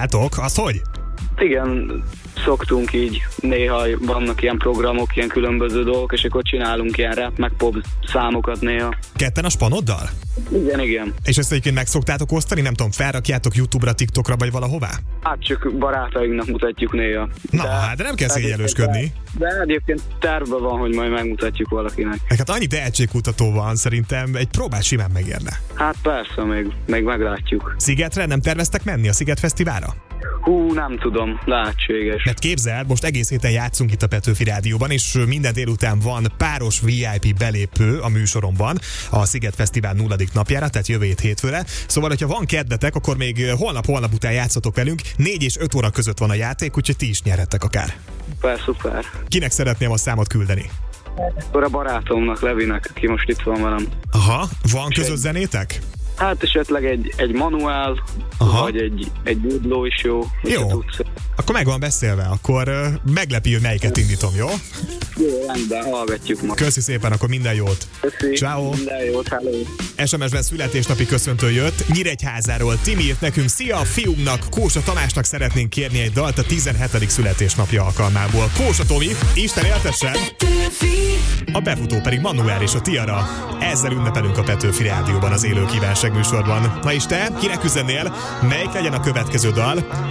csináltok, az hogy? Igen, szoktunk így, néha vannak ilyen programok, ilyen különböző dolgok, és akkor csinálunk ilyen rap, meg pop számokat néha. Ketten a spanoddal? Igen. És ezt egyébként meg szoktátok osztani? Nem tudom, felrakjátok YouTube-ra, TikTokra, vagy valahová? Hát csak barátainknak mutatjuk néha. De nem kell szégyellősködni. De egyébként tervben van, hogy majd megmutatjuk valakinek. Hát annyi tehetségkutató van, szerintem egy próbát simán megérne. Hát persze, még meglátjuk. Szigetre nem terveztek menni a Sziget Fesztiválra? Nem tudom, lehetséges. Mert képzeld, most egész héten játszunk itt a Petőfi Rádióban, és minden délután van páros VIP belépő a műsoromban a Sziget Fesztivál 0. napjára, tehát jövő hét hétfőre. Szóval, hogyha van kedvetek, akkor még holnap után játszatok velünk. 4 és 5 óra között van a játék, úgyhogy ti is nyerhettek akár. Szuper. Kinek szeretném a számot küldeni? Akkor a barátomnak, Levinek, aki most itt van velem. Aha, van közös zenétek? Hát esetleg egy manuál, vagy egy dudló is jó. Jó, akkor meg van beszélve, akkor meglepi, hogy melyiket indítom, jó? Jó, rendben, hallgatjuk ma. Köszi szépen, akkor minden jót. Köszi. Ciao. Minden jót, hello. SMS-ben születésnapi köszöntő jött. Nyíregyházáról Timi írt nekünk: szia, fiúmnak, Kósa Tamásnak szeretnénk kérni egy dalt a 17. születésnapja alkalmából. Kósa Tomi, Isten éltessen! A befutó pedig Manuel és a Tiara. Ezzel ünnepelünk a Petőfi Rádióban, az élő kívánság műsorban. Na és te, kinek üzennél? Melyik legyen a következő dal?